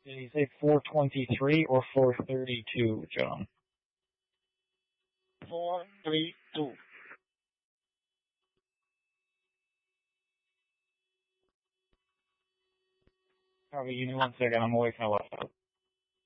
Did he say 423 or 432, John? 432. Harvey, give me 1 second. I'm away from my laptop.